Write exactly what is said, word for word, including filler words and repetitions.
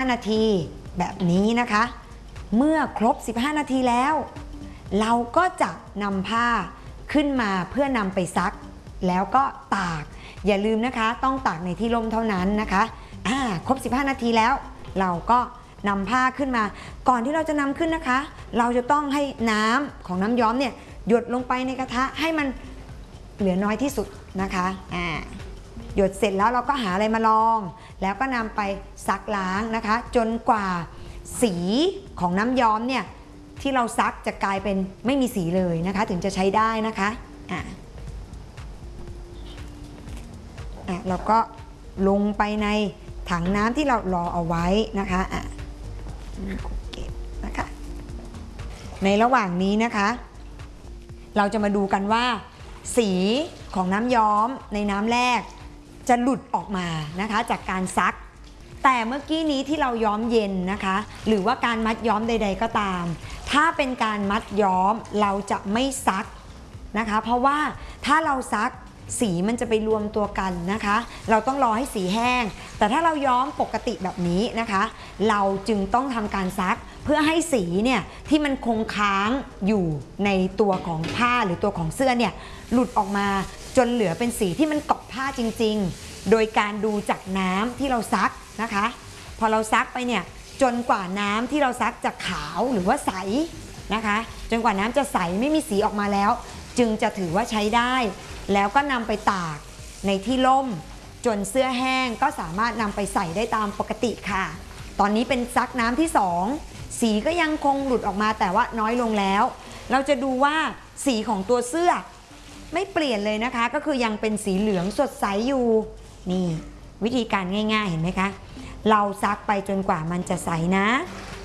นาทีแบบนี้นะคะเมื่อครบสิบห้านาทีแล้วเราก็จะนำผ้าขึ้นมาเพื่อนำไปซักแล้วก็ตากอย่าลืมนะคะต้องตากในที่ร่มเท่านั้นนะคะอ่าครบสิบห้านาทีแล้วเราก็นำผ้าขึ้นมาก่อนที่เราจะนำขึ้นนะคะเราจะต้องให้น้ำของน้ำย้อมเนี่ยหยดลงไปในกระทะให้มันเหลือน้อยที่สุดนะคะอ่าหยดเสร็จแล้วเราก็หาอะไรมาลองแล้วก็นำไปซักล้างนะคะจนกว่าสีของน้ำย้อมเนี่ยที่เราซักจะกลายเป็นไม่มีสีเลยนะคะถึงจะใช้ได้นะคะอ่ะอ่ะเราก็ลงไปในถังน้ำที่เรารอเอาไว้นะคะอ่ะเก็บนะคะในระหว่างนี้นะคะเราจะมาดูกันว่าสีของน้ำย้อมในน้ำแรกจะหลุดออกมานะคะจากการซักแต่เมื่อกี้นี้ที่เราย้อมเย็นนะคะหรือว่าการมัดย้อมใดๆก็ตามถ้าเป็นการมัดย้อมเราจะไม่ซักนะคะเพราะว่าถ้าเราซักสีมันจะไปรวมตัวกันนะคะเราต้องรอให้สีแห้งแต่ถ้าเราย้อมปกติแบบนี้นะคะเราจึงต้องทำการซักเพื่อให้สีเนี่ยที่มันคงค้างอยู่ในตัวของผ้าหรือตัวของเสื้อเนี่ยหลุดออกมาจนเหลือเป็นสีที่มันเกาะผ้าจริงๆโดยการดูจากน้ำที่เราซักนะคะพอเราซักไปเนี่ยจนกว่าน้ำที่เราซักจะขาวหรือว่าใสนะคะจนกว่าน้ำจะใสไม่มีสีออกมาแล้วจึงจะถือว่าใช้ได้แล้วก็นำไปตากในที่ร่มจนเสื้อแห้งก็สามารถนำไปใส่ได้ตามปกติค่ะตอนนี้เป็นซักน้ำที่สองสีก็ยังคงหลุดออกมาแต่ว่าน้อยลงแล้วเราจะดูว่าสีของตัวเสื้อไม่เปลี่ยนเลยนะคะก็คือยังเป็นสีเหลืองสดใสอยู่นี่วิธีการง่ายๆเห็นไหมคะเราซักไปจนกว่ามันจะใสนะ